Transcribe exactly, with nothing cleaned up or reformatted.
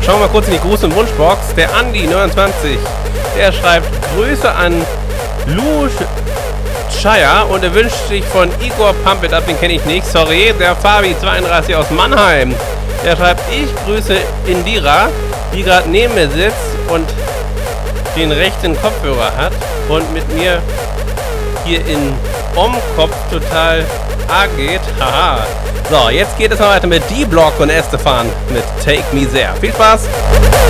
schauen wir mal kurz in die große Wunschbox. Der Andi neunundzwanzig, der schreibt Grüße an Lou Shire und er wünscht sich von Igor Pump It Up, den kenne ich nicht, sorry. Der Fabi zweiunddreißig aus Mannheim, der schreibt, ich grüße Indira, die gerade neben mir sitzt und den rechten Kopfhörer hat und mit mir hier in Om-Kopf total A geht. Haha. So, jetzt geht es mal weiter mit D-Block und Estefan mit Take Me There. Viel Spaß!